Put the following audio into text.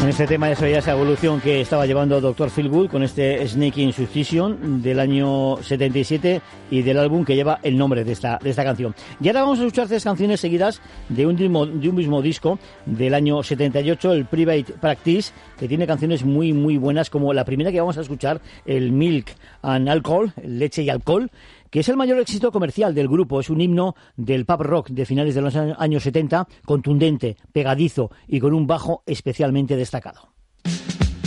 En este tema ya esa evolución que estaba llevando Dr. Feelgood con este Snake in Succession del año 77 y del álbum que lleva el nombre de esta canción. Y ahora vamos a escuchar 3 canciones seguidas de un mismo disco del año 78, el Private Practice, que tiene canciones muy muy buenas, como la primera que vamos a escuchar, el Milk and Alcohol, leche y alcohol, que es el mayor éxito comercial del grupo. Es un himno del pop rock de finales de los años 70, contundente, pegadizo y con un bajo especialmente destacado.